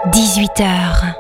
18h.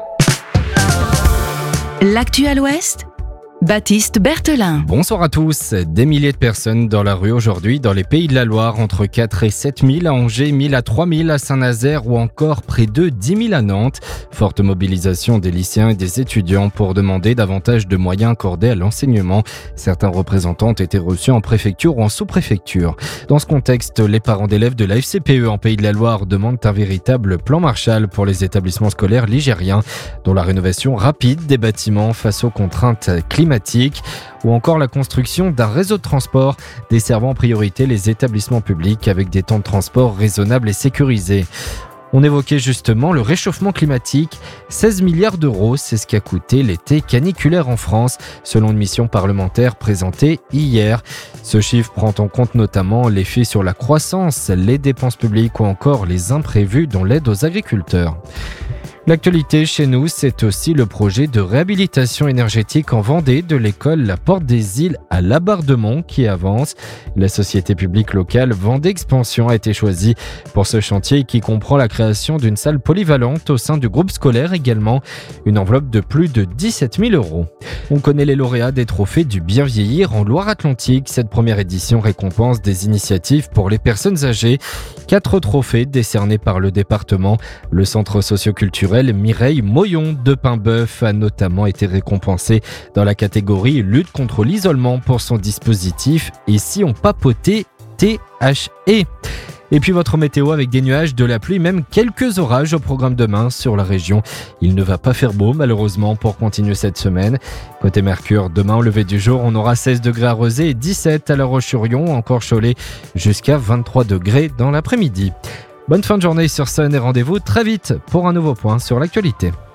L'actu à l'Ouest, Baptiste Berthelin. Bonsoir à tous. Des milliers de personnes dans la rue aujourd'hui dans les Pays de la Loire, entre 4 et 7 000 à Angers, 1 000 à 3 000 à Saint-Nazaire ou encore près de 10 000 à Nantes. Forte mobilisation des lycéens et des étudiants pour demander davantage de moyens accordés à l'enseignement. Certains représentants ont été reçus en préfecture ou en sous-préfecture. Dans ce contexte, les parents d'élèves de la FCPE en Pays de la Loire demandent un véritable plan Marshall pour les établissements scolaires ligériens, dont la rénovation rapide des bâtiments face aux contraintes climatiques ou encore la construction d'un réseau de transport desservant en priorité les établissements publics avec des temps de transport raisonnables et sécurisés. On évoquait justement le réchauffement climatique. 16 milliards d'euros, c'est ce qu'a coûté l'été caniculaire en France, selon une mission parlementaire présentée hier. Ce chiffre prend en compte notamment l'effet sur la croissance, les dépenses publiques ou encore les imprévus dont l'aide aux agriculteurs. L'actualité chez nous, c'est aussi le projet de réhabilitation énergétique en Vendée de l'école La Porte des Îles à Labardemont qui avance. La société publique locale Vendée Expansion a été choisie pour ce chantier qui comprend la création d'une salle polyvalente au sein du groupe scolaire également. Une enveloppe de plus de 17 000 euros. On connaît les lauréats des trophées du bien vieillir en Loire-Atlantique. Cette première édition récompense des initiatives pour les personnes âgées. 4 trophées décernés par le département. Le centre socioculturel Mireille Moyon de Paimboeuf a notamment été récompensé dans la catégorie lutte contre l'isolement pour son dispositif Et si on papotait THE. Et puis votre météo avec des nuages, de la pluie, même quelques orages au programme demain sur la région. Il ne va pas faire beau malheureusement pour continuer cette semaine. Côté Mercure, demain au lever du jour, on aura 16 degrés à Rezé et 17 à La Roche-sur-Yon, encore Cholet, jusqu'à 23 degrés dans l'après-midi. Bonne fin de journée sur Sun et rendez-vous très vite pour un nouveau point sur l'actualité.